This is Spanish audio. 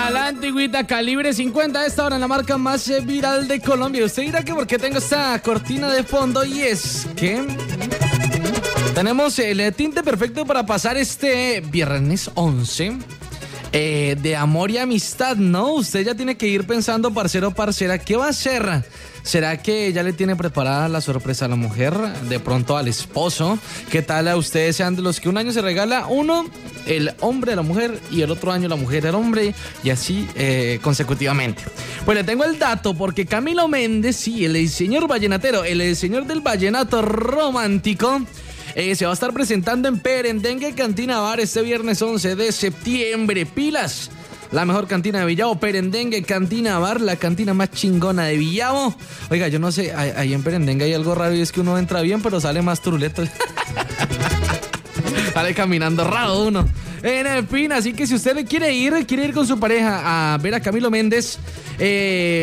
la antigüita calibre 50, esta hora en la marca más viral de Colombia. Usted dirá que por qué tengo esta cortina de fondo, y es que tenemos el tinte perfecto para pasar este viernes 11 de amor y amistad, ¿no? Usted ya tiene que ir pensando, parcero o parcera, ¿qué va a hacer? ¿Será que ya le tiene preparada la sorpresa a la mujer? De pronto al esposo. ¿Qué tal a ustedes sean de los que un año se regala uno, el hombre a la mujer, y el otro año la mujer al hombre, y así consecutivamente? Pues le tengo el dato, porque Camilo Méndez, sí, el señor vallenatero, el señor del vallenato romántico, se va a estar presentando en Perendengue Cantina Bar este viernes 11 de septiembre. ¡Pilas! La mejor cantina de Villavo, Perendengue Cantina Bar, la cantina más chingona de Villavo. Oiga, yo no sé, ahí en Perendengue hay algo raro, y es que uno entra bien, pero sale más turuleto. Sale caminando raro uno. En fin, así que si usted quiere ir con su pareja a ver a Camilo Méndez,